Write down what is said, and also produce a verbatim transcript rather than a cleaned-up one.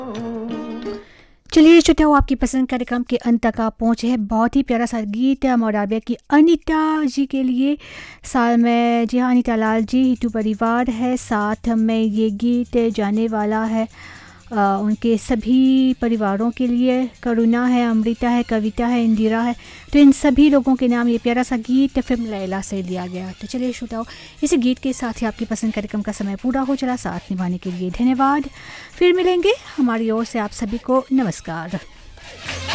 चलिए श्रोताओ, आपकी पसंद कार्यक्रम के अंत तक आप पहुँचे हैं। बहुत ही प्यारा सा गीत मोराबिया की अनीता जी के लिए। साल में जी हाँ, अनीता लाल जी हितू परिवार है साथ में। ये गीत जाने वाला है आ, उनके सभी परिवारों के लिए। करुणा है, अमृता है, कविता है, इंदिरा है। तो इन सभी लोगों के नाम ये प्यारा सा गीत फिल्म लैला से लिया गया। तो चलिए श्रोताओ, इस गीत के साथ ही आपकी पसंद कार्यक्रम का समय पूरा हो चला। साथ निभाने के लिए धन्यवाद। फिर मिलेंगे। हमारी ओर से आप सभी को नमस्कार।